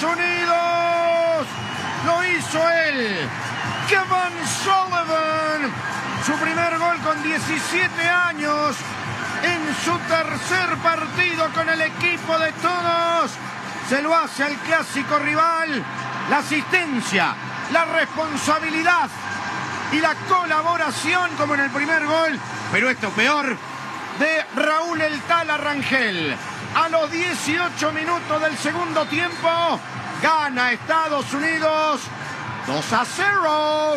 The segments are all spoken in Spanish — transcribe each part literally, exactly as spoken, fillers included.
Unidos. Lo hizo él, Kevin Sullivan. Su primer gol con diecisiete años en su tercer partido con el equipo de todos. Se lo hace al clásico rival. La asistencia, la responsabilidad y la colaboración como en el primer gol. Pero esto peor, de Raúl El Tala Rangel. A los dieciocho minutos del segundo tiempo, gana Estados Unidos dos a cero.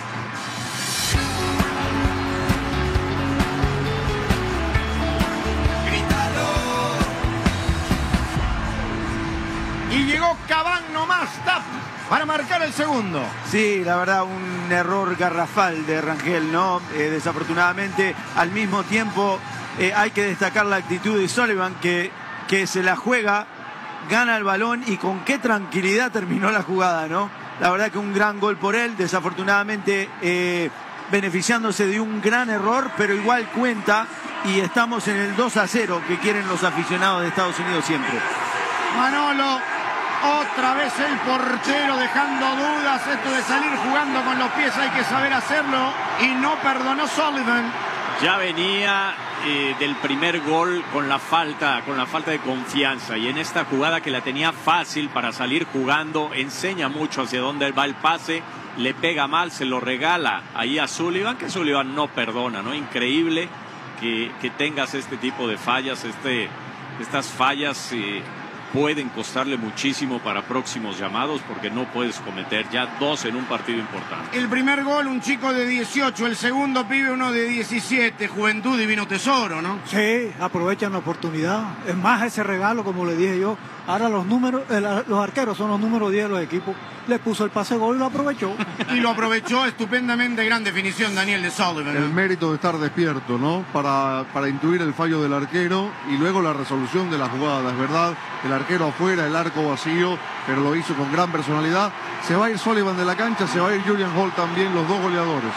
Y llegó Cavani nomás, tap, para marcar el segundo. Sí, la verdad, un error garrafal de Rangel, ¿no? Eh, desafortunadamente, al mismo tiempo, eh, hay que destacar la actitud de Sullivan, que, que se la juega, gana el balón y con qué tranquilidad terminó la jugada, ¿no? La verdad que un gran gol por él, desafortunadamente eh, beneficiándose de un gran error, pero igual cuenta y estamos en el dos a cero que quieren los aficionados de Estados Unidos siempre. Manolo, otra vez el portero dejando dudas. Esto de salir jugando con los pies hay que saber hacerlo y no perdonó Sullivan. Ya venía eh, del primer gol con la falta, con la falta de confianza, y en esta jugada que la tenía fácil para salir jugando, enseña mucho hacia dónde va el pase, le pega mal, se lo regala ahí a Sullivan, que Sullivan no perdona, ¿no? Increíble que, que tengas este tipo de fallas, este, estas fallas eh, pueden costarle muchísimo para próximos llamados, porque no puedes cometer ya dos en un partido importante. El primer gol, un chico de dieciocho, el segundo pibe, uno de diecisiete, Juventud Divino Tesoro, ¿no? Sí, aprovechan la oportunidad. Es más ese regalo, como le dije yo. Ahora los números, eh, los arqueros son los números diez de los equipos. Le puso el pase gol y lo aprovechó. Y lo aprovechó estupendamente. Gran definición, Daniel, de Sullivan, ¿no? El mérito de estar despierto, ¿no? Para, para intuir el fallo del arquero y luego la resolución de la jugada. Es verdad, el arquero afuera, el arco vacío, pero lo hizo con gran personalidad. Se va a ir Sullivan de la cancha, se va a ir Julian Hall también, los dos goleadores.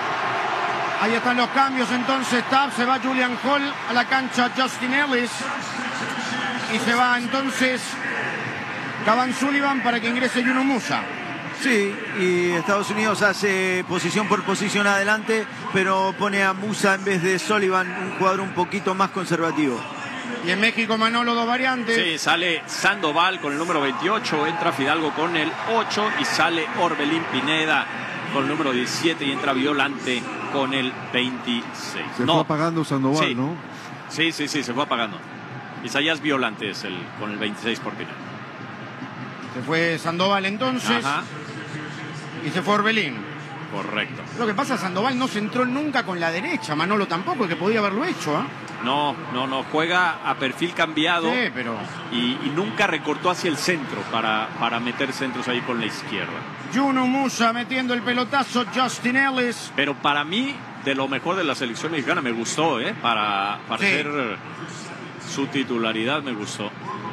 Ahí están los cambios entonces. Tab, se va Julian Hall a la cancha, Justin Ellis. Y se va entonces Cavani Sullivan para que ingrese Yunus Musa. Sí, y Estados Unidos hace posición por posición adelante, pero pone a Musa en vez de Sullivan, un jugador un poquito más conservativo. Y en México, Manolo, dos variantes. Sí, sale Sandoval con el número veintiocho, entra Fidalgo con el ocho y sale Orbelín Pineda con el número diecisiete y entra Violante con el veintiséis. Se no. fue apagando Sandoval, sí. ¿no? Sí, sí, sí, se fue apagando. Isaías Violante es el con el veintiséis por Pineda. Se fue Sandoval entonces. Ajá. Y se fue Orbelín. Correcto. Lo que pasa, Sandoval no se entró nunca con la derecha, Manolo tampoco, que podía haberlo hecho, ¿eh? No, no, no, juega a perfil cambiado. Sí, pero... Y, y nunca recortó hacia el centro para, para meter centros ahí con la izquierda. Yunus Musa metiendo el pelotazo, Justin Ellis. Pero para mí, de lo mejor de la selección mexicana, me gustó, ¿eh? Para, para Sí. ser su titularidad, me gustó.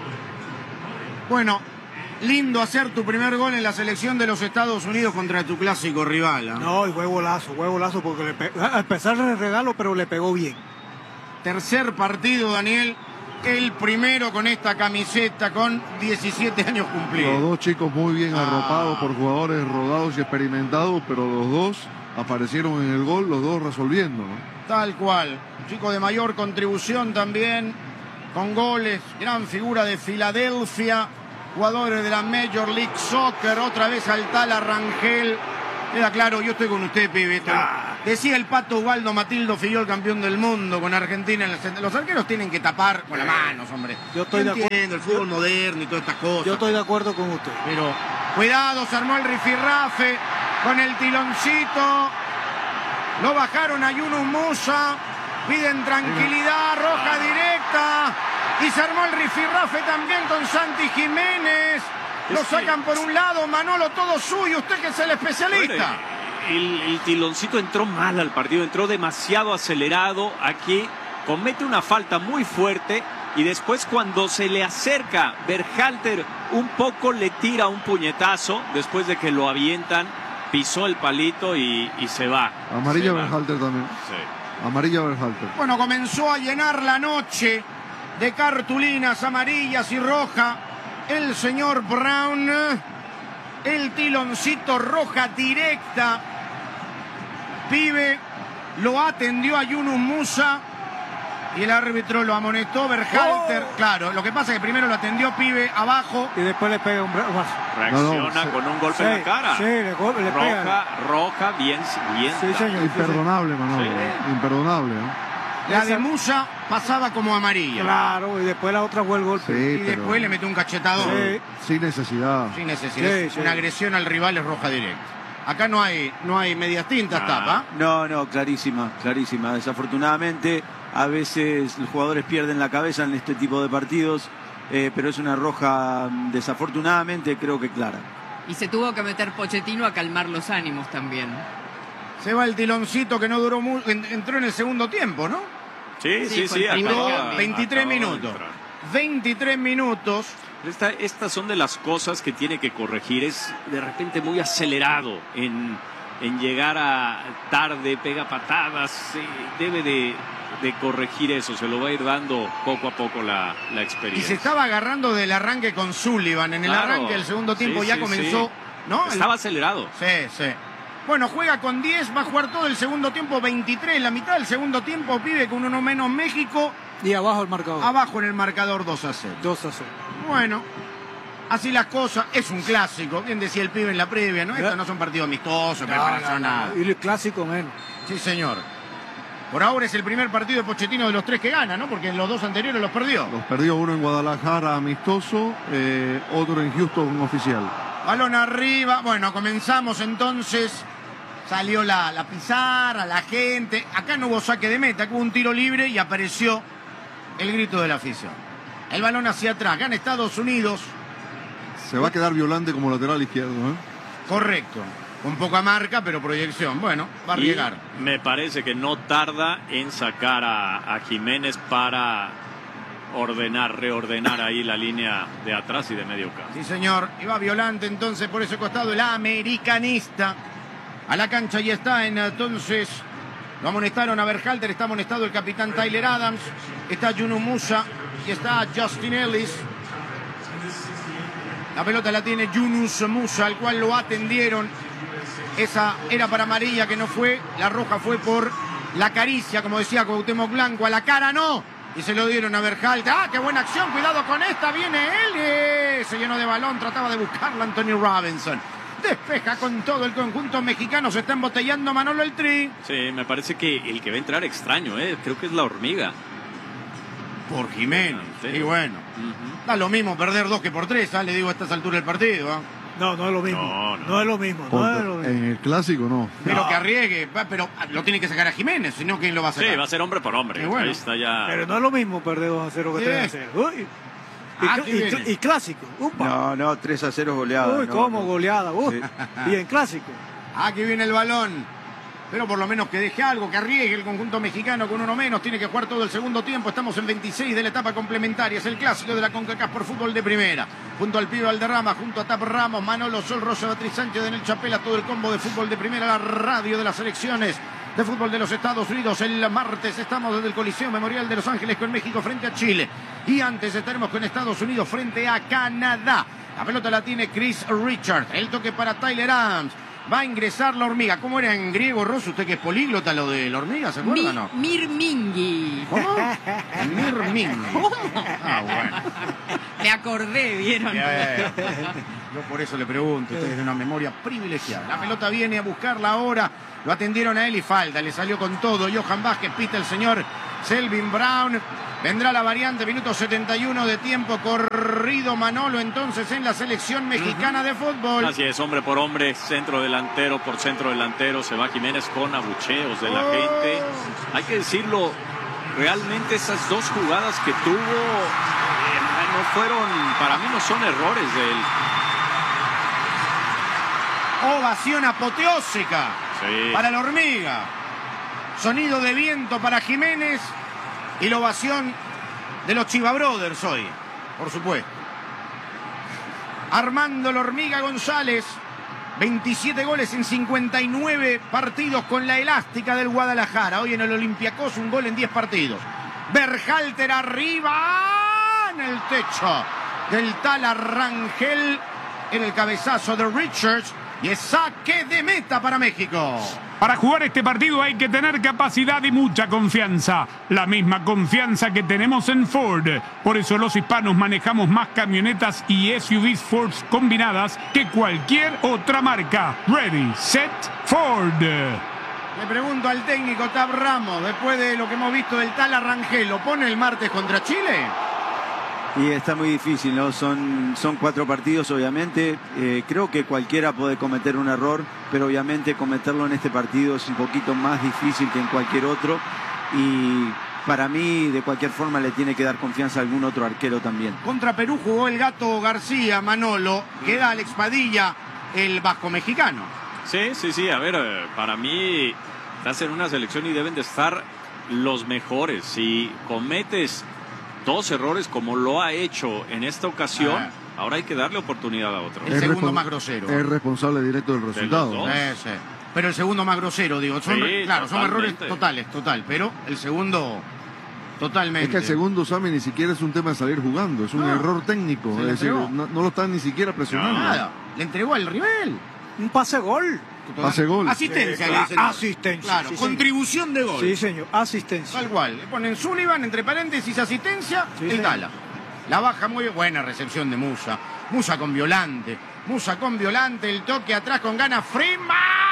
Bueno, lindo hacer tu primer gol en la selección de los Estados Unidos contra tu clásico rival, ¿eh? No, y fue golazo, fue golazo porque le pe... a pesar del regalo, pero le pegó bien. Tercer partido, Daniel. El primero con esta camiseta con diecisiete años Los cumplidos. dos chicos muy bien Ah. arropados por jugadores rodados y experimentados, pero los dos aparecieron en el gol, los dos resolviendo, ¿no? Tal cual. Chico de mayor contribución también, con goles. Gran figura de Filadelfia. Jugadores de la Major League Soccer. Otra vez al Tala Rangel. Queda claro, yo estoy con usted, pibe. Estoy... Decía el Pato Ubaldo Matildo Fillol, campeón del mundo con Argentina. En la... Los arqueros tienen que tapar con las manos, hombre. Yo estoy de acuerdo. Entiendo el fútbol moderno y todas estas cosas. Yo estoy de acuerdo con usted. Pero cuidado, se armó el rifirrafe con el tiloncito. Lo bajaron a Yunus Musa. Piden tranquilidad, roja directa. Y se armó el rifirrafe también con Santi Jiménez. Lo sacan por un lado, Manolo, todo suyo. Usted que es el especialista. El, el tiloncito entró mal al partido, entró demasiado acelerado. Aquí comete una falta muy fuerte. Y después, cuando se le acerca Berhalter un poco, le tira un puñetazo. Después de que lo avientan, pisó el palito y, y se va. Amarilla Se va. Berhalter también. Sí. Amarilla Berhalter. Bueno, comenzó a llenar la noche de cartulinas amarillas y rojas el señor Brown. El tiloncito, roja directa. Pibe lo atendió a Yunus Musa y el árbitro lo amonestó. Berhalter, oh. Claro, lo que pasa es que primero lo atendió Pibe abajo y después le pega un brazo. Reacciona no, no, con un golpe sí, en la cara. Sí, le, le roja, pega. Roja, bien, bien. Sí, señor. Imperdonable, Manolo. Sí. Imperdonable, ¿eh? La de Musa pasaba como amarilla. Claro, y después la otra fue el golpe. Sí, y pero... después le metió un cachetador. Sí. Sin necesidad. Sin necesidad. Sí, sí. Una agresión al rival es roja directa. Acá no hay, no hay medias tintas, ah. Tapa. No, no, clarísima, clarísima. Desafortunadamente, a veces los jugadores pierden la cabeza en este tipo de partidos, eh, pero es una roja, desafortunadamente, creo que clara. Y se tuvo que meter Pochettino a calmar los ánimos también. Se va el tiloncito que no duró mucho, entró en el segundo tiempo, ¿no? Sí, sí, sí. sí duró veintitrés minutos. veintitrés minutos. Esta, estas son de las cosas que tiene que corregir. Es de repente muy acelerado en, en llegar a tarde, pega patadas. Eh, debe de, de corregir eso. Se lo va a ir dando poco a poco la, la experiencia. Y se estaba agarrando del arranque con Sullivan. En el claro. arranque del segundo tiempo sí, ya sí, comenzó. Sí. ¿No? Estaba el... acelerado. Sí, sí. Bueno, juega con diez, va a jugar todo el segundo tiempo, veintitrés, la mitad del segundo tiempo, Pibe con uno menos México. Y abajo el marcador. Abajo en el marcador dos a cero. dos a cero. Bueno, así las cosas, es un clásico, bien decía el Pibe en la previa, ¿no? Estos no son partidos amistosos, no, preparación, no, no, nada. Y el clásico menos. Sí, señor. Por ahora es el primer partido de Pochettino de los tres que gana, ¿no? Porque en los dos anteriores los perdió. Los perdió uno en Guadalajara amistoso, eh, otro en Houston oficial. Balón arriba, bueno, comenzamos entonces. Salió la, la pizarra, la gente. Acá no hubo saque de meta, hubo un tiro libre y apareció el grito de la afición. El balón hacia atrás, gana Estados Unidos. Se va a quedar Violante como lateral izquierdo, ¿eh? Correcto. Con poca marca, pero proyección. Bueno, va a llegar. Me parece que no tarda en sacar a, a Jiménez para ordenar, reordenar ahí la línea de atrás y de medio campo. Sí, señor. Y va Violante entonces por ese costado, el americanista. A la cancha y está entonces. Lo amonestaron a Berhalter, está amonestado el capitán Tyler Adams, está Yunus Musa y está Justin Ellis. La pelota la tiene Yunus Musa, al cual lo atendieron. Esa era para amarilla que no fue, la roja fue por la caricia, como decía Cuauhtémoc Blanco, a la cara no. Y se lo dieron a Berhalter. ¡Ah, qué buena acción! Cuidado con esta, viene Ellis. Se llenó de balón, trataba de buscarla Anthony Robinson. Despeja con todo el conjunto mexicano. Se está embotellando Manolo el Tri. Sí, me parece que el que va a entrar extraño, ¿eh? Creo que es la hormiga. Por Jiménez. Sí. Y bueno, uh-huh. Da lo mismo perder dos que por tres, ¿eh? Le digo a estas alturas del partido. ¿eh? No, no es lo mismo. No, no. no es lo mismo. No es lo mismo. En el clásico no. Pero no. que arriesgue. Pero lo tiene que sacar a Jiménez, si no, ¿quién lo va a sacar? Sí, va a ser hombre por hombre. Bueno. Ahí está ya. Pero no es lo mismo perder dos a cero que sí. tres a cero. Uy. Y, ah, y, y, y clásico. Upa. No, no, tres a cero goleada. Uy, no, cómo no. goleada. Uy. Sí. Y en clásico. Aquí viene el balón. Pero por lo menos que deje algo, que arriesgue el conjunto mexicano con uno menos. Tiene que jugar todo el segundo tiempo. Estamos en veintiséis de la etapa complementaria. Es el clásico de la CONCACAF por fútbol de primera. Junto al Pibe Valderrama, junto a Tap Ramos, Manolo Sol, Rosa Beatriz Sánchez, Daniel Chapela, todo el combo de fútbol de primera, la radio de las selecciones de fútbol de los Estados Unidos. El martes estamos desde el Coliseo Memorial de Los Ángeles con México frente a Chile. Y antes estaremos con Estados Unidos frente a Canadá. La pelota la tiene Chris Richard. El toque para Tyler Adams. Va a ingresar la hormiga. ¿Cómo era en griego, Rosso? Usted que es políglota, lo de la hormiga, ¿se acuerda o no? Mirmingui. ¿Cómo? Mirmingui. ¿Cómo? Ah, bueno. Me acordé, ¿vieron? Yeah. Yo por eso le pregunto. Usted es de una memoria privilegiada. La pelota viene a buscarla ahora. Lo atendieron a él y falta. Le salió con todo. Johan Vázquez pita el señor Selvin Brown. Vendrá la variante, minuto setenta y uno de tiempo corrido. Manolo entonces en la selección mexicana uh-huh. de fútbol. Así es, hombre por hombre, centro delantero por centro delantero. Se va Jiménez con abucheos de la oh. gente. Hay que decirlo, realmente esas dos jugadas que tuvo eh, no fueron, para mí no son errores de él. Ovación apoteósica sí. para la hormiga. Sonido de viento para Jiménez. Y la ovación de los Chiva Brothers hoy, por supuesto. Armando la hormiga González, veintisiete goles en cincuenta y nueve partidos con la elástica del Guadalajara. Hoy en el Olympiacos un gol en diez partidos. Berhalter arriba en el techo. del Tala Rangel en el cabezazo de Richards y es saque de meta para México. Para jugar este partido hay que tener capacidad y mucha confianza. La misma confianza que tenemos en Ford. Por eso los hispanos manejamos más camionetas y S U Vs Ford combinadas que cualquier otra marca. Ready, set, Ford. Le pregunto al técnico Tab Ramos, después de lo que hemos visto del Tala Rangel, ¿lo pone el martes contra Chile? Y está muy difícil, ¿no? Son, son cuatro partidos, obviamente. Eh, creo que cualquiera puede cometer un error, pero obviamente cometerlo en este partido es un poquito más difícil que en cualquier otro. Y para mí, de cualquier forma, le tiene que dar confianza a algún otro arquero también. Contra Perú jugó el Gato García, Manolo. Queda Alex Padilla, el vasco mexicano. Sí, sí, sí. A ver, eh, para mí estás en una selección y deben de estar los mejores. Si cometes dos errores como lo ha hecho en esta ocasión, ah. ahora hay que darle oportunidad a otro. El es segundo más grosero. Es responsable directo del resultado. Sí, sí. Pero el segundo más grosero, digo. Son, sí, claro, totalmente. Son errores totales, total. Pero el segundo, totalmente. Es que el segundo, Sammy, ni siquiera es un tema de salir jugando. Es un no. error técnico. Es decir, no, no lo están ni siquiera presionando. Nada. Le entregó al rival. Un pase gol. Pase gol. Asistencia. Sí, claro. Asistencia. Claro, sí, contribución de gol. Sí, señor. Asistencia. Tal cual. Le ponen Sullivan, entre paréntesis, asistencia, sí, el señor. Tala. La baja muy buena recepción de Musa. Musa con Violante. Musa con Violante. El toque atrás con ganas. Freeman.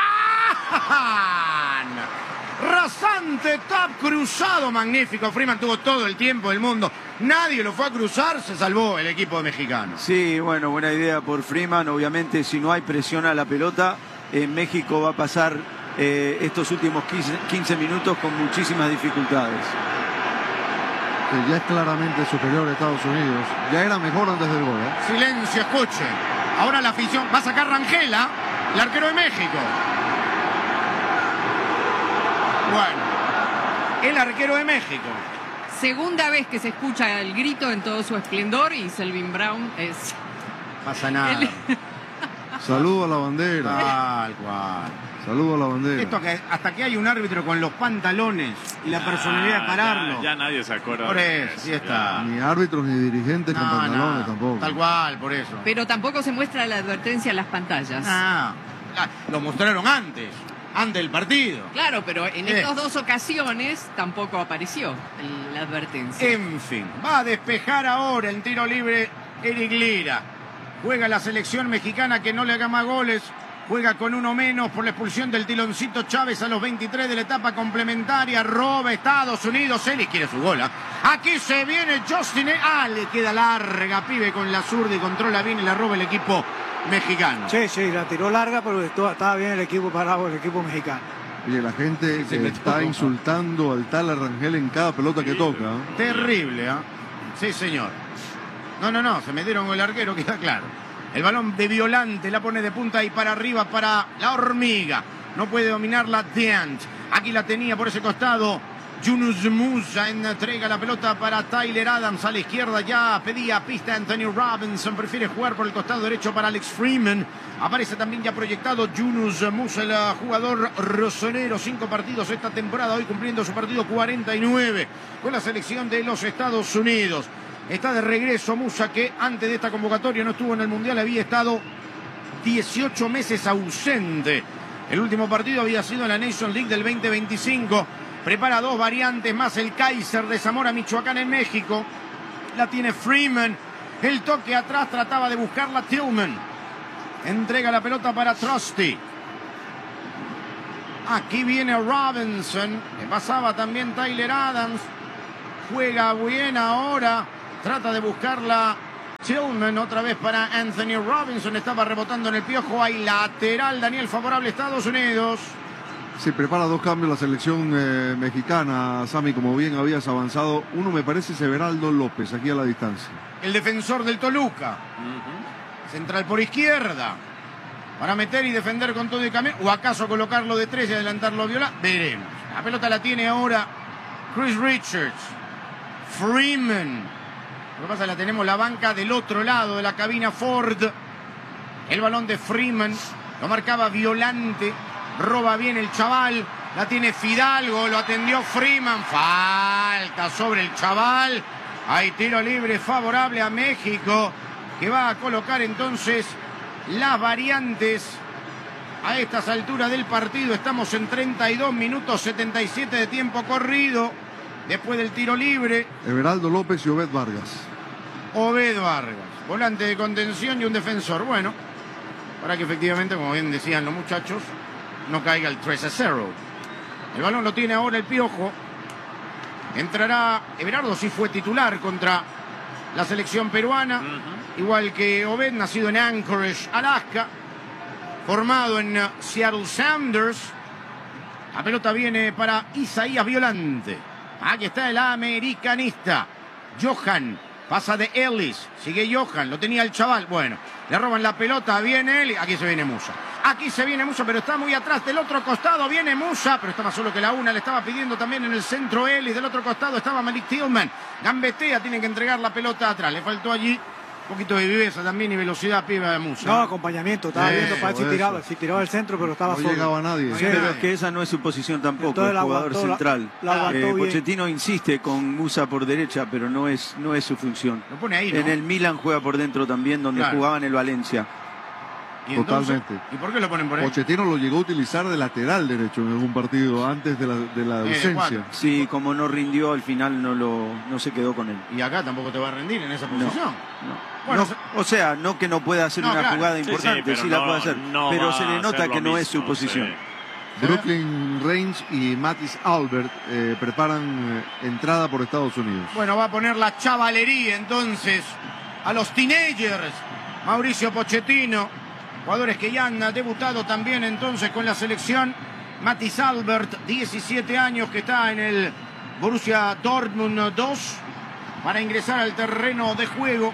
Rasante tap cruzado. Magnífico. Freeman tuvo todo el tiempo del mundo. Nadie lo fue a cruzar. Se salvó el equipo mexicano. Sí, bueno, buena idea por Freeman. Obviamente, si no hay presión a la pelota, en México va a pasar eh, estos últimos quince minutos con muchísimas dificultades. Que ya es claramente superior a Estados Unidos. Ya era mejor antes del gol, ¿eh? Silencio, escuche. Ahora la afición va a sacar Rangela, el arquero de México. Bueno, el arquero de México. Segunda vez que se escucha el grito en todo su esplendor y Selvin Brown es... Pasa nada. El... Saludo a la bandera. Tal cual. Saludo a la bandera. Esto que hasta que hay un árbitro con los pantalones y la personalidad de pararlo. Ya, ya nadie se acuerda. Por eso, sí está. Ni árbitros ni dirigentes no, con pantalones no, tampoco. Tal cual, por eso. Pero tampoco se muestra la advertencia en las pantallas. Ah, lo mostraron antes, antes del partido. Claro, pero en eh. estas dos ocasiones tampoco apareció la advertencia. En fin, va a despejar ahora el tiro libre Eric Lira. Juega la selección mexicana que no le haga más goles. Juega con uno menos por la expulsión del Tiloncito Chávez a los veintitrés de la etapa complementaria. Roba Estados Unidos. Él quiere su gol. ¿eh? Aquí se viene Justin. Ah, le queda larga, pibe, con la zurda y controla bien y la roba el equipo mexicano. Sí, sí, la tiró larga, pero estaba bien el equipo parado, el equipo mexicano. Oye, la gente sí, se está insultando al Tala Rangel en cada pelota que toca. ¿eh? Terrible, ¿eh? Sí, señor. No, no, no, se metieron con el arquero, queda claro. El balón de Violante la pone de punta y para arriba para la Hormiga. No puede dominarla Deant. Aquí la tenía por ese costado Yunus Musa. Entrega la pelota para Tyler Adams a la izquierda. Ya pedía pista Anthony Robinson. Prefiere jugar por el costado derecho para Alex Freeman. Aparece también ya proyectado Yunus Musa, el jugador rosonero. Cinco partidos esta temporada. Hoy cumpliendo su partido cuarenta y nueve con la selección de los Estados Unidos. Está de regreso Musa, que antes de esta convocatoria no estuvo en el Mundial, había estado dieciocho meses ausente. El último partido había sido en la Nation League del veinte veinticinco. Prepara dos variantes más el Kaiser de Zamora, Michoacán, en México. La tiene Freeman. El toque atrás trataba de buscarla Tillman. Entrega la pelota para Trusty. Aquí viene Robinson. Le pasaba también Tyler Adams. Juega bien ahora. Trata de buscarla Tillman, otra vez para Anthony Robinson. Estaba rebotando en el piojo. Hay lateral, Daniel, favorable a Estados Unidos. Se prepara dos cambios la selección eh, mexicana, Sammy, como bien habías avanzado. Uno me parece Severaldo López, aquí a la distancia. El defensor del Toluca. Uh-huh. Central por izquierda. Para meter y defender con todo y camino. O acaso colocarlo de tres y adelantarlo a Viola. Veremos. La pelota la tiene ahora Chris Richards. Freeman. Lo que pasa es que la tenemos la banca del otro lado de la cabina Ford. El balón de Freeman. Lo marcaba Violante. Roba bien el chaval. La tiene Fidalgo. Lo atendió Freeman. Falta sobre el chaval. Hay tiro libre favorable a México, que va a colocar entonces las variantes a estas alturas del partido. Estamos en treinta y dos minutos setenta y siete de tiempo corrido después del tiro libre. Everaldo López y Obed Vargas. Obed Vargas, volante de contención y un defensor. Bueno, para que efectivamente, como bien decían los muchachos, no caiga el tres a cero. El balón lo tiene ahora el Piojo. Entrará Everardo, sí fue titular contra la selección peruana, uh-huh. igual que Obed, nacido en Anchorage, Alaska, formado en uh, Seattle Sounders. La pelota viene para Isaías Violante. Aquí está el americanista. Johan, pasa de Ellis, sigue Johan, lo tenía el chaval. Bueno, le roban la pelota, viene él, aquí se viene Musa. Aquí se viene Musa, pero está muy atrás. Del otro costado viene Musa, pero está más solo que la una. Le estaba pidiendo también en el centro él. Y del otro costado estaba Malik Tillman. Gambetea, tienen que entregar la pelota atrás. Le faltó allí un poquito de viveza también y velocidad, piba de Musa. No, acompañamiento. Estaba Eso, viendo para ver si tiraba, si tiraba el centro, pero estaba No solo. llegaba nadie. Sí, pero es que esa no es su posición tampoco, Entonces el la jugador aguantó, central. la- la aguantó Eh, bien. Pochettino insiste con Musa por derecha, pero no es, no es su función. Lo pone ahí, ¿no? En el Milan juega por dentro también, donde Claro. jugaba en el Valencia. ¿Y entonces? Totalmente. ¿Y por qué lo ponen por ahí? Pochettino lo llegó a utilizar de lateral derecho en algún partido antes de la, de la de ausencia. cuatro. Sí, como no rindió, al final no, lo, no se quedó con él. Y acá tampoco te va a rendir en esa No, posición. no. Bueno, No, se- o sea, no que no pueda hacer No, una claro. jugada Sí, sí, importante, sí, pero la no- puede hacer, no pero va se a le nota hacer que lo no es su mismo, posición. sí. Brooklyn Range y Mattis Albert eh, preparan eh, entrada por Estados Unidos. Bueno, va a poner la chavalería entonces a los teenagers. Mauricio Pochettino, jugadores que ya han debutado también entonces con la selección. Mattis Albert, diecisiete años, que está en el Borussia Dortmund dos para ingresar al terreno de juego.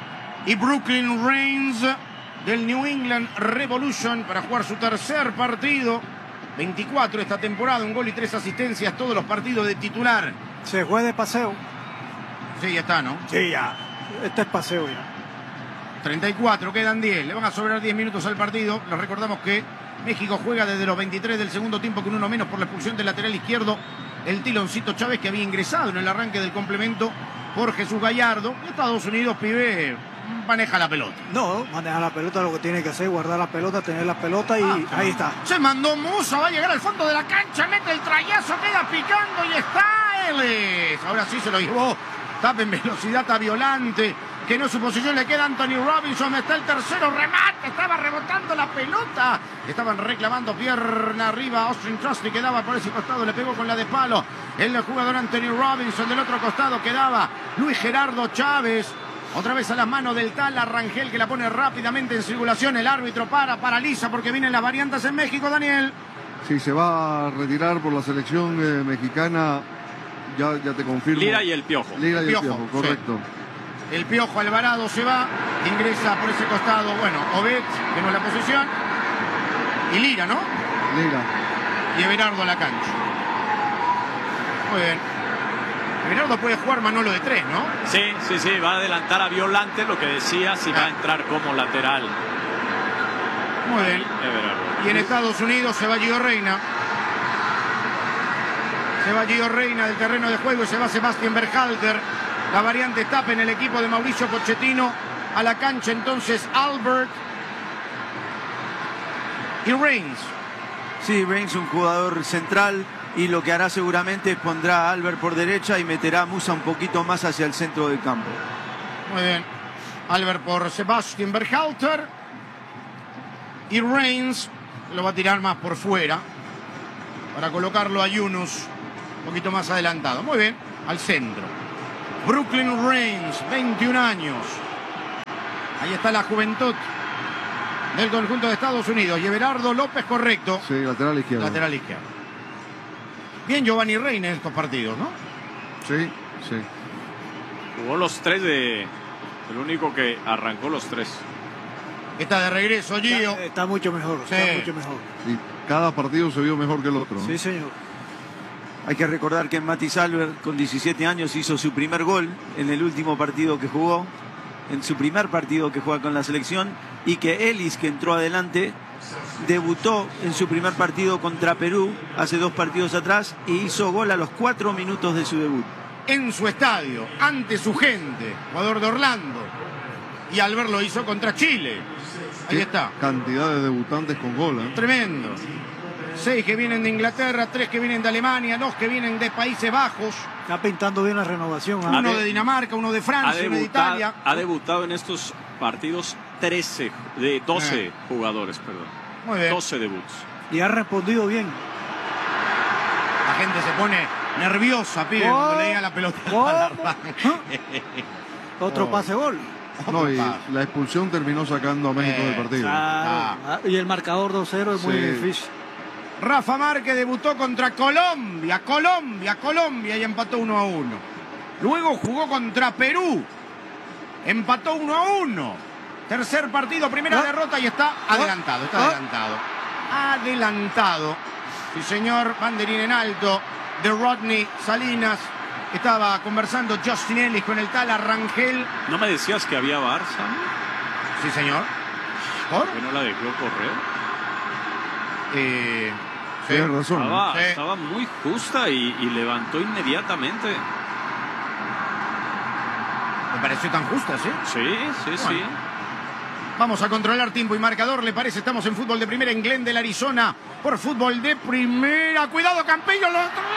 Y Brooklyn Reigns del New England Revolution para jugar su tercer partido. veinticuatro esta temporada, un gol y tres asistencias, todos los partidos de titular. Se fue de paseo. Sí, ya está, ¿no? Sí, ya. Este es paseo ya. treinta y cuatro, quedan diez. Le van a sobrar diez minutos al partido. Les recordamos que México juega desde los veintitrés del segundo tiempo con uno menos por la expulsión del lateral izquierdo, el Tiloncito Chávez, que había ingresado en el arranque del complemento por Jesús Gallardo. Y Estados Unidos, pibe, maneja la pelota. No, maneja la pelota, lo que tiene que hacer, guardar la pelota, tener la pelota y ahí está. Se mandó Musa, va a llegar al fondo de la cancha, mete el trayazo, queda picando y está Ellis. Ahora sí se lo llevó. Tapa en velocidad a Violante, que no es su posición, le queda Anthony Robinson, está el tercero, remate, estaba rebotando la pelota. Estaban reclamando pierna arriba, Austin Trusty quedaba por ese costado, le pegó con la de palo. El jugador Anthony Robinson, del otro costado quedaba Luis Gerardo Chávez. Otra vez a las manos del tal Rangel, que la pone rápidamente en circulación. El árbitro para, paraliza porque vienen las variantes en México, Daniel. Sí, se va a retirar por la selección eh, mexicana, ya, ya te confirmo. Lira y el Piojo. Lira y el Piojo, Piojo, correcto. El Piojo Alvarado se va, ingresa por ese costado, bueno, Obed, que no es la posición, y Lira, ¿no? Lira. Y Everardo a la cancha. Muy bien. Everardo puede jugar Manolo de tres, ¿no? Sí, sí, sí, va a adelantar a Violante, lo que decía, si va a entrar como lateral. Muy bien. Everardo. Y en Estados Unidos se va Gio Reina. Se va Gio Reina del terreno de juego y se va Sebastián Berhalter. La variante tapa en el equipo de Mauricio Pochettino. A la cancha entonces Albert y Reigns. Sí, Reigns, un jugador central, y lo que hará seguramente es pondrá a Albert por derecha y meterá a Musa un poquito más hacia el centro del campo. Muy bien. Albert por Sebastián Berhalter. Y Reigns lo va a tirar más por fuera para colocarlo a Yunus un poquito más adelantado. Muy bien, al centro. Brooklyn Reigns, veintiún años. Ahí está la juventud del conjunto de Estados Unidos. Y Everardo López, correcto. Sí, lateral izquierdo. Lateral izquierdo. Bien Giovanni Reina en estos partidos, ¿no? Sí, sí. Jugó los tres de... El único que arrancó los tres. Está de regreso Gio. Está, está mucho mejor, Sí. está mucho mejor. Y cada partido se vio mejor que el otro, ¿no? Sí, señor. Hay que recordar que Mattis Albert, con diecisiete años, hizo su primer gol en el último partido que jugó, en su primer partido que juega con la selección, y que Ellis, que entró adelante, debutó en su primer partido contra Perú hace dos partidos atrás y hizo gol a los cuatro minutos de su debut. en su estadio, ante su gente, jugador de Orlando. Y Albert lo hizo contra Chile. Ahí está. Cantidad de debutantes con gol, ¿eh? Tremendo. Seis que vienen de Inglaterra, tres que vienen de Alemania, dos que vienen de Países Bajos. Está pintando bien la renovación. ¿eh? Uno de Dinamarca, uno de Ha Francia, uno de debutado, Italia. ha debutado en estos partidos trece, de doce Eh. jugadores, perdón. Muy bien. doce debuts. Y ha respondido bien. La gente se pone nerviosa, pibe, ¿Cómo? cuando le llega la pelota. ¿Cómo? a la- Otro Oh. pase gol. No, y la expulsión terminó sacando a México Eh, del partido. Claro. Ah, Y el marcador dos cero es muy Sí. difícil. Rafa Márquez debutó contra Colombia, Colombia, Colombia y empató uno a uno. Luego jugó contra Perú, empató uno a uno. Tercer partido, primera Ah. derrota y está adelantado, está Ah. adelantado. Adelantado. Sí, señor, banderín en alto de Rodney Salinas. Estaba conversando Justin Ellis con el tal Arrangel. ¿No me decías que había Barça? Sí, señor. ¿Por? ¿Que no la dejó correr? Eh, sí. Tienes razón. ¿eh? Estaba, Sí. estaba muy justa y, y levantó inmediatamente. Me pareció tan justa, ¿sí? Sí, sí, sí. Bueno. Vamos a controlar tiempo y marcador, ¿le parece? Estamos en fútbol de primera en Glendale, Arizona, por fútbol de primera. Cuidado, Campello, lo